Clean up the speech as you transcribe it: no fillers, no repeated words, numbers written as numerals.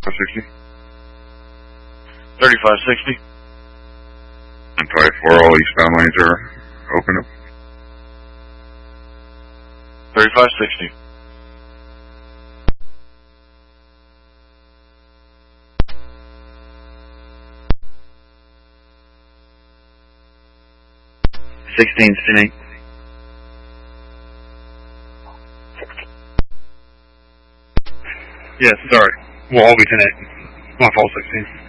60. 3560. And 24, all eastbound lanes are open. 3560. $16.8. Yes, sorry. We'll all be 10-8. My fault, 16.